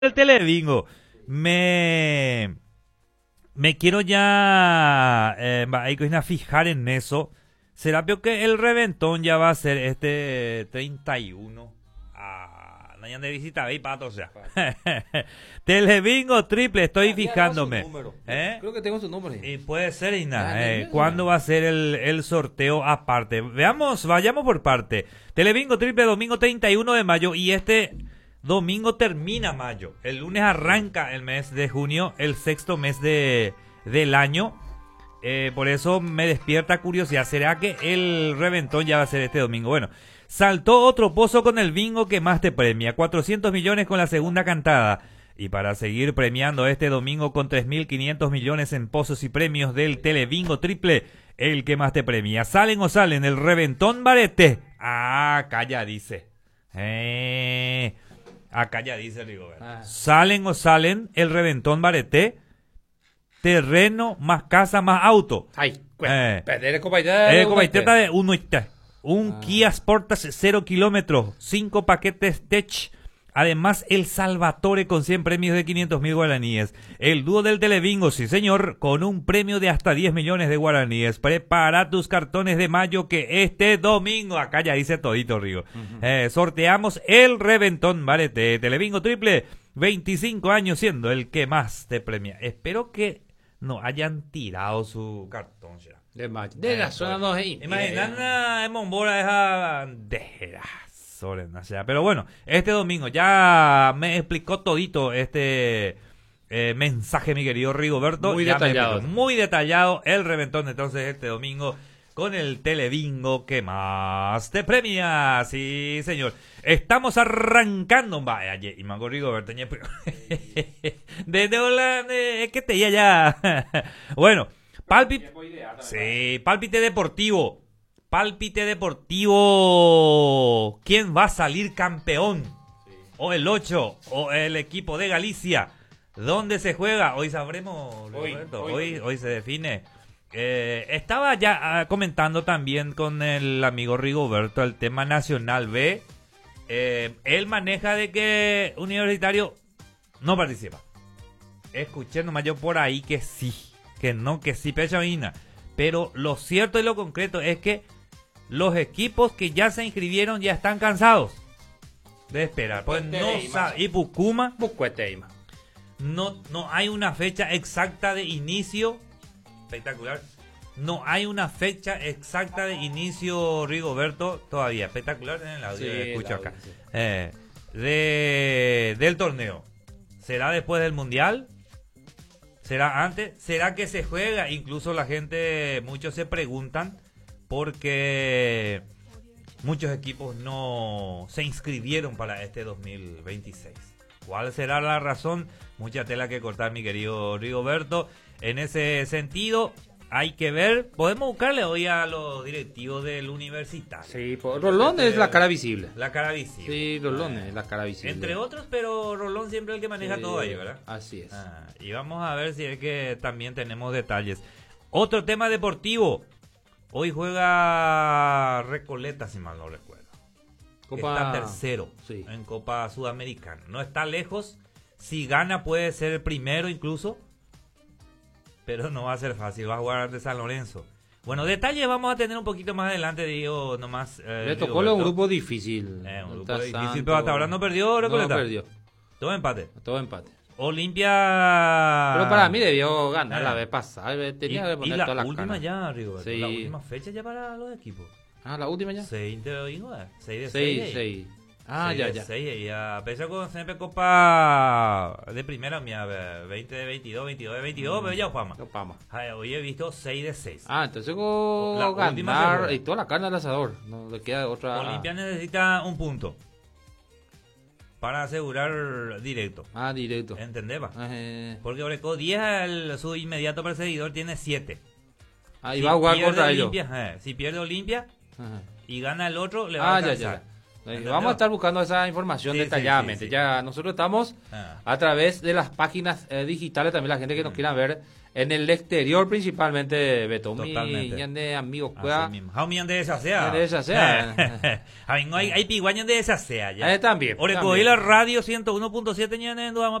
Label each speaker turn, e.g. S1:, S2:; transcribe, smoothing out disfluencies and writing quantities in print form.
S1: el Telebingo. Me quiero ya hay que fijar en eso. ¿Será peor que el reventón ya va a ser este 31? No hay de visita, pato, o sea. Telebingo triple, estoy fijándome.
S2: Creo que tengo su número.
S1: Y puede ser, Ina. ¿Cuándo va a ser el sorteo aparte? Vayamos por parte. Telebingo triple, domingo 31 de mayo. Y este domingo termina mayo. El lunes arranca el mes de junio, el sexto mes del año. Por eso me despierta curiosidad. ¿Será que el reventón ya va a ser este domingo? Bueno, saltó otro pozo con el bingo que más te premia. 400 millones con la segunda cantada. Y para seguir premiando este domingo con 3.500 millones en pozos y premios del Telebingo triple, el que más te premia. ¿Salen o salen el reventón Barete? Acá ya dice. Acá ya dice Rigoberto. ¿Salen o salen el reventón Barete? Terreno más casa más auto.
S2: Ay, perder el copaiteta
S1: de un Kia Sportage 0 kilómetros, 5 paquetes Tech. Además, el Salvatore con 100 premios de 500.000 guaraníes. El dúo del Telebingo, sí señor, con un premio de hasta 10 millones de guaraníes. Prepara tus cartones de mayo que este domingo, acá ya dice todito, Rigo, sorteamos el reventón, ¿vale? Telebingo triple, 25 años siendo el que más te premia. Espero que no hayan tirado su cartón ya.
S2: De la zona no es.
S1: Imagínate en Mombora esa bandera. Pero bueno, este domingo ya me explicó todito este mensaje, mi querido Rigoberto.
S2: Muy
S1: ya
S2: detallado.
S1: Muy detallado el reventón. Entonces este domingo con el Telebingo que más te premia. Sí, señor. Estamos arrancando. Vaya, y mango Rigoberto. Es que te ya. Bueno, pálpite. Sí, pálpite deportivo. Pálpite deportivo. ¿Quién va a salir campeón? Sí. O el 8, o el equipo de Galicia. ¿Dónde se juega? Hoy sabremos, Roberto. Hoy se define. Estaba ya comentando también con el amigo Rigoberto el tema Nacional B. Él maneja de que Universitario no participa. Escuché nomás yo por ahí que sí. Que no, que sí, Pechavina. Pero lo cierto y lo concreto es que los equipos que ya se inscribieron ya están cansados de esperar. Pues y Pucuma no hay una fecha exacta de inicio. Espectacular. No hay una fecha exacta de inicio, Rigoberto, todavía. Espectacular en el audio, escucho acá. Sí. Del torneo. ¿Será después del Mundial? ¿Será antes? ¿Será que se juega? Incluso la gente, muchos se preguntan porque muchos equipos no se inscribieron para este 2026. ¿Cuál será la razón? Mucha tela que cortar, mi querido Rigoberto. En ese sentido, hay que ver. Podemos buscarle hoy a los directivos del Universitario.
S2: Sí, Rolón es la cara visible.
S1: La cara visible.
S2: Sí, Rolón es la cara visible.
S1: Entre otros, pero Rolón siempre es el que maneja todo ahí, ¿verdad?
S2: Así es.
S1: Y vamos a ver si es que también tenemos detalles. Otro tema deportivo. Hoy juega Recoleta, si mal no recuerdo. Está tercero en Copa Sudamericana. No está lejos. Si gana puede ser el primero incluso. Pero no va a ser fácil. Va a jugar ante San Lorenzo. Bueno, detalles vamos a tener un poquito más adelante, digo, nomás.
S2: Le tocó un grupo difícil.
S1: Un grupo difícil, pero hasta ahora no perdió Recoleta.
S2: No perdió.
S1: Todo empate. Olimpia.
S2: Pero para mí debió ganar la vez pasada. Tenía que poner toda la
S1: última
S2: cara.
S1: Ya, Rigoberto. Sí. La última fecha ya para los equipos.
S2: La última ya.
S1: 6 de 6.
S2: 6. Ya.
S1: 6 y a pesar con siempre Copa de primera, mira, 20 de 22, 22 de 22, pero ya Opama. Hoy he visto 6 de 6.
S2: Entonces con ganar y toda la carne al asador. No le queda otra.
S1: Olimpia necesita un punto para asegurar directo.
S2: Directo.
S1: ¿Entendés? Porque Oreco 10, su inmediato perseguidor tiene 7.
S2: Y va a jugar contra
S1: ellos.
S2: Olimpia,
S1: si pierde Olimpia y gana el otro, le va a alcanzar.
S2: Vamos a estar buscando esa información detalladamente. Sí. Ya nosotros estamos a través de las páginas digitales, también la gente que nos quiera ver en el exterior principalmente, Beto.
S1: Totalmente.
S2: De amigos,
S1: Jaumian de esa sea.
S2: De esa sea.
S1: Hay piguañas de esa sea ya.
S2: También.
S1: Orecoila Radio 101.7 ñane,